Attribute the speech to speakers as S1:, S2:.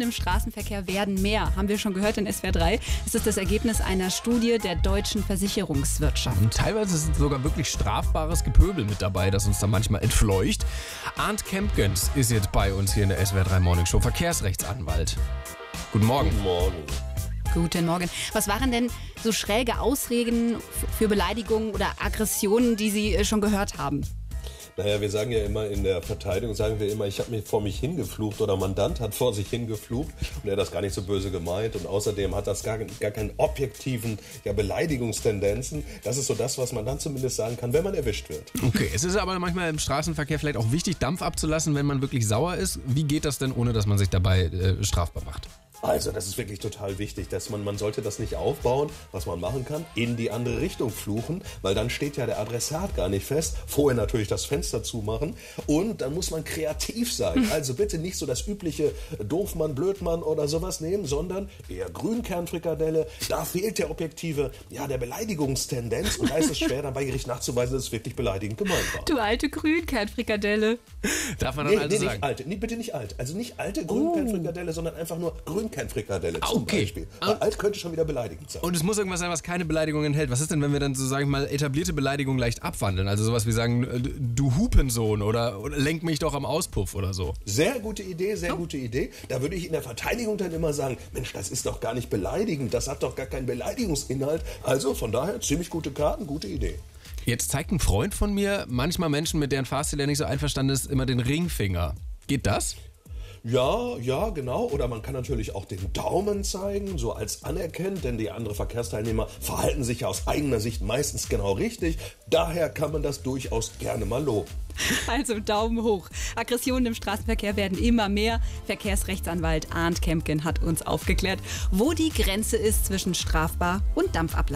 S1: im Straßenverkehr werden mehr. Haben wir schon gehört in SWR 3. Das ist das Ergebnis einer Studie der deutschen Versicherungswirtschaft.
S2: Und teilweise ist sogar wirklich strafbares Gepöbel mit dabei, das uns da manchmal entfleucht. Arndt Kempgens ist jetzt bei uns hier in der SWR 3 Morning Show, Verkehrsrechtsanwalt. Guten Morgen.
S3: Guten Morgen.
S1: Guten Morgen. Was waren denn so schräge Ausreden für Beleidigungen oder Aggressionen, die Sie schon gehört haben?
S3: Naja, wir sagen ja immer in der Verteidigung, ich habe mich vor mich hingeflucht oder Mandant hat vor sich hingeflucht und er hat das gar nicht so böse gemeint und außerdem hat das gar keinen objektiven Beleidigungstendenzen. Das ist so das, was man dann zumindest sagen kann, wenn man erwischt wird.
S2: Okay, es ist aber manchmal im Straßenverkehr vielleicht auch wichtig, Dampf abzulassen, wenn man wirklich sauer ist. Wie geht das denn, ohne dass man sich dabei strafbar macht?
S3: Also das ist wirklich total wichtig, dass man sollte das nicht aufbauen, was man machen kann, in die andere Richtung fluchen, weil dann steht ja der Adressat gar nicht fest. Vorher natürlich das Fenster zumachen und dann muss man kreativ sein. Also bitte nicht so das übliche Doofmann, Blödmann oder sowas nehmen, sondern eher Grünkernfrikadelle. Da fehlt der objektive, der Beleidigungstendenz und da ist es schwer, dann bei Gericht nachzuweisen, dass es wirklich beleidigend gemeint war.
S1: Du alte
S2: Darf man dann
S3: Nee,
S2: sagen?
S3: nicht alte. Nee, bitte nicht alt. Also nicht alte Grünkernfrikadelle, sondern einfach nur Grünkernfrikadelle zum Beispiel. Weil alt könnte schon wieder beleidigend sein.
S2: Und es muss irgendwas sein, was keine Beleidigung enthält. Was ist denn, wenn wir dann so, sag ich mal, etablierte Beleidigungen leicht abwandeln? Also sowas wie sagen, du Hupensohn oder lenk mich doch am Auspuff oder so.
S3: Sehr gute Idee, sehr gute Idee. Da würde ich in der Verteidigung dann immer sagen, Mensch, das ist doch gar nicht beleidigend, das hat doch gar keinen Beleidigungsinhalt. Also von daher ziemlich gute Karten, gute Idee.
S2: Jetzt zeigt ein Freund von mir manchmal Menschen, mit deren Fahrstil er nicht so einverstanden ist, immer den Ringfinger. Geht das?
S3: Ja, genau. Oder man kann natürlich auch den Daumen zeigen, so als anerkennt, denn die anderen Verkehrsteilnehmer verhalten sich ja aus eigener Sicht meistens genau richtig. Daher kann man das durchaus gerne mal loben.
S1: Also Daumen hoch. Aggressionen im Straßenverkehr werden immer mehr. Verkehrsrechtsanwalt Arndt Kempgens hat uns aufgeklärt, wo die Grenze ist zwischen strafbar und Dampfablassen.